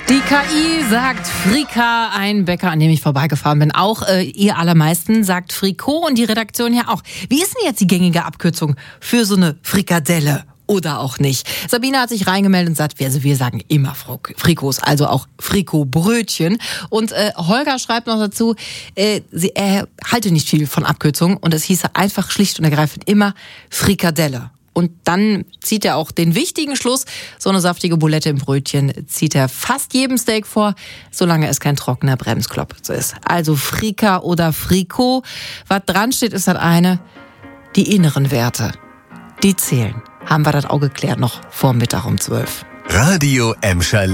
Die KI sagt Frika, ein Bäcker, an dem ich vorbeigefahren bin. Auch ihr allermeisten sagt Frikot und die Redaktion ja auch. Wie ist denn jetzt die gängige Abkürzung für so eine Frikadelle? Oder auch nicht. Sabine hat sich reingemeldet und sagt, wir sagen immer Frikos, also auch Frikotbrötchen. Und Holger schreibt noch dazu, er halte nicht viel von Abkürzungen und es hieße einfach schlicht und ergreifend immer Frikadelle. Und dann zieht er auch den wichtigen Schluss, so eine saftige Bulette im Brötchen zieht er fast jedem Steak vor, solange es kein trockener Bremsklotz ist. Also Frika oder Frikot, was dran steht, ist das eine, die inneren Werte, die zählen. Haben wir das auch geklärt noch vor Mittag um 12. Radio Emscher